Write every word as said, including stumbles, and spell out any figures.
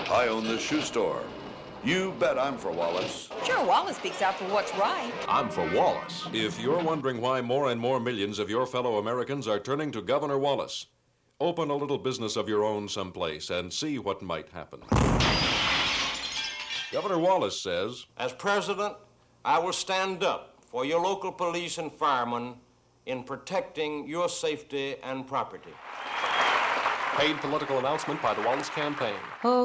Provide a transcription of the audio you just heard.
I own this shoe store. You bet I'm for Wallace. Sure, Wallace speaks out for what's right. I'm for Wallace. If you're wondering why more and more millions of your fellow Americans are turning to Governor Wallace, open a little business of your own someplace and see what might happen. Governor Wallace says, as president, I will stand up for your local police and firemen in protecting your safety and property. Paid political announcement by the Wallace campaign. Oh.